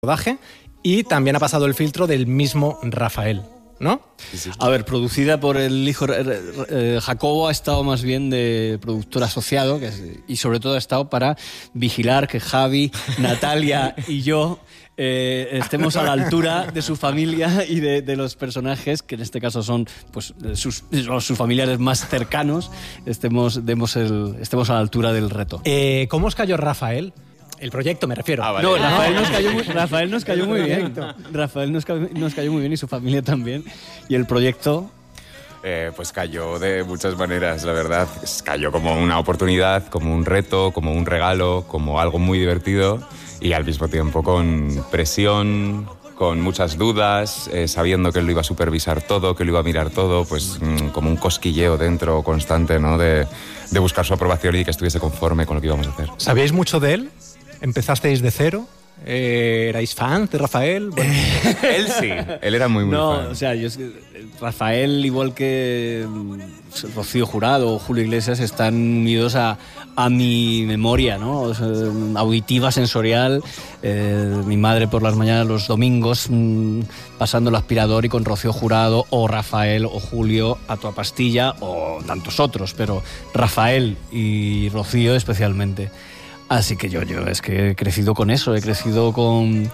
rodaje y también ha pasado el filtro del mismo Rafael, ¿no? A ver, producida por el hijo Jacobo, ha estado más bien de productor asociado y sobre todo ha estado para vigilar que Javi, Natalia y yo estemos a la altura de su familia y de los personajes, que en este caso son pues sus familiares más cercanos, estemos a la altura del reto. ¿Cómo os cayó Rafael? El proyecto, me refiero. Vale. No, Rafael nos cayó muy bien. Rafael nos cayó muy bien y su familia también. Y el proyecto... Pues cayó de muchas maneras, la verdad. Cayó como una oportunidad, como un reto, como un regalo, como algo muy divertido y al mismo tiempo con presión, con muchas dudas, sabiendo que él lo iba a supervisar todo, que lo iba a mirar todo, pues como un cosquilleo dentro constante, ¿no? De buscar su aprobación y que estuviese conforme con lo que íbamos a hacer. ¿Sabíais mucho de él? ¿Empezasteis de cero? ¿Erais fans de Rafael? Bueno. Él sí, él era muy fan. No, o sea, Rafael, igual que Rocío Jurado o Julio Iglesias, están unidos a mi memoria, ¿no? O sea, auditiva, sensorial. Mi madre por las mañanas, los domingos, pasando el aspirador y con Rocío Jurado o Rafael o Julio a toda pastilla o tantos otros, pero Rafael y Rocío especialmente. Así que yo es que he crecido con eso, he crecido con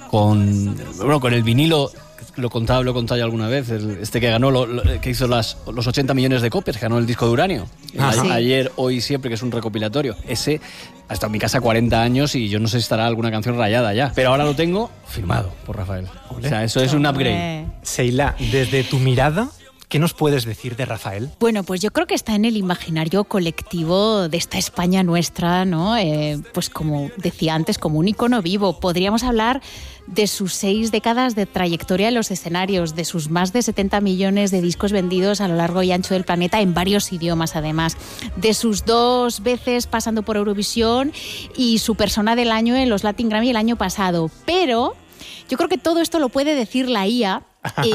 el vinilo, lo he contado ya alguna vez, que ganó, que hizo los 80 millones de copias, que ganó el disco de Uranio. Sí. Ayer, hoy, siempre, que es un recopilatorio. Ese ha estado en mi casa 40 años y yo no sé si estará alguna canción rayada ya. Pero ahora lo tengo firmado por Rafael. O sea, eso es un upgrade. Seila, desde tu mirada, ¿qué nos puedes decir de Rafael? Bueno, pues yo creo que está en el imaginario colectivo de esta España nuestra, ¿no? Pues como decía antes, como un icono vivo. Podríamos hablar de sus 6 décadas de trayectoria en los escenarios, de sus más de 70 millones de discos vendidos a lo largo y ancho del planeta en varios idiomas además, de sus 2 veces pasando por Eurovisión y su persona del año en los Latin Grammy el año pasado. Pero yo creo que todo esto lo puede decir la IA.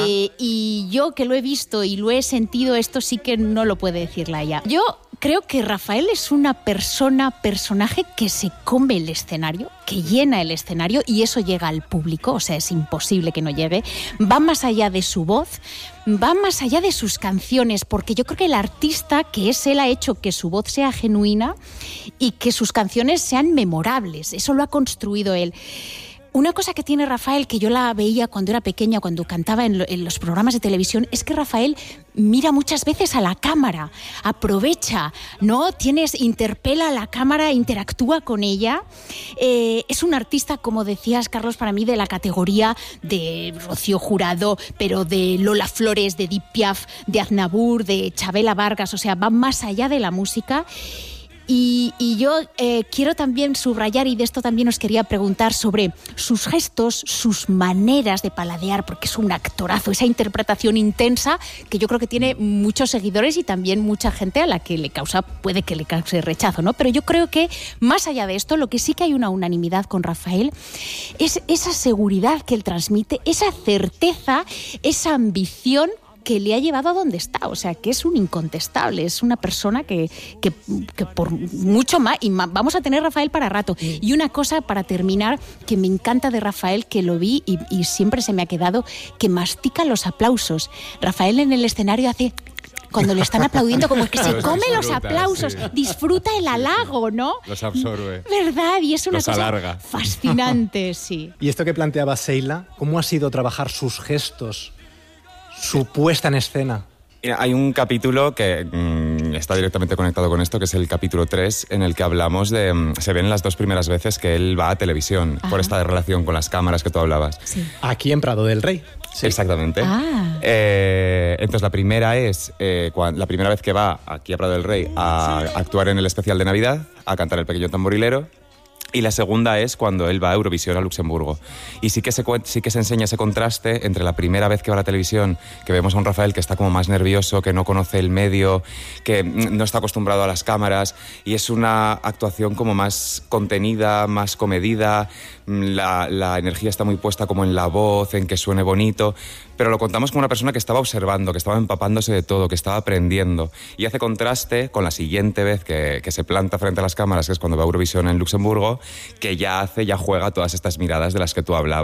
Y yo, que lo he visto y lo he sentido, esto sí que no lo puede decir la IA. Yo creo que Rafael es una personaje que se come el escenario, que llena el escenario y eso llega al público, o sea, es imposible que no llegue. Va más allá de su voz, va más allá de sus canciones, porque yo creo que el artista que es él ha hecho que su voz sea genuina y que sus canciones sean memorables. Eso lo ha construido él. Una cosa que tiene Rafael, que yo la veía cuando era pequeña, cuando cantaba en los programas de televisión, es que Rafael mira muchas veces a la cámara, aprovecha, ¿no? Interpela a la cámara, interactúa con ella. Es un artista, como decías, Carlos, para mí de la categoría de Rocío Jurado, pero de Lola Flores, de Edith Piaf, de Aznavour, de Chabela Vargas, o sea, va más allá de la música. Y yo quiero también subrayar, y de esto también os quería preguntar, sobre sus gestos, sus maneras de paladear, porque es un actorazo, esa interpretación intensa que yo creo que tiene muchos seguidores y también mucha gente a la que puede que le cause rechazo, ¿no? Pero yo creo que más allá de esto, lo que sí que hay una unanimidad con Rafael es esa seguridad que él transmite, esa certeza, esa ambición que le ha llevado a donde está, o sea, que es un incontestable, es una persona que por mucho más, y vamos a tener Rafael para rato. Y una cosa para terminar que me encanta de Rafael, que lo vi y siempre se me ha quedado, que mastica los aplausos. Rafael en el escenario hace... Cuando le están aplaudiendo, como que se come los aplausos, sí. Disfruta el halago, ¿no? Los absorbe. ¿Verdad? Y es una cosa alarga. Fascinante, sí. Y esto que planteaba Seila, ¿cómo ha sido trabajar sus gestos, su puesta en escena? Hay un capítulo que está directamente conectado con esto, que es el capítulo 3, en el que hablamos de... Se ven las 2 primeras veces que él va a televisión. Ajá. Por esta relación con las cámaras que tú hablabas. Sí. Aquí en Prado del Rey. Sí. Exactamente. Entonces la primera es la primera vez que va aquí a Prado del Rey a actuar en el especial de Navidad, a cantar El Pequeño Tamborilero. Y la segunda es cuando él va a Eurovisión a Luxemburgo. Y sí que se enseña ese contraste entre la primera vez que va a la televisión, que vemos a un Rafael que está como más nervioso, que no conoce el medio, que no está acostumbrado a las cámaras, y es una actuación como más contenida, más comedida, la energía está muy puesta como en la voz, en que suene bonito, pero lo contamos como una persona que estaba observando, que estaba empapándose de todo, que estaba aprendiendo, y hace contraste con la siguiente vez que se planta frente a las cámaras, que es cuando va a Eurovisión en Luxemburgo, que ya juega todas estas miradas de las que tú hablabas.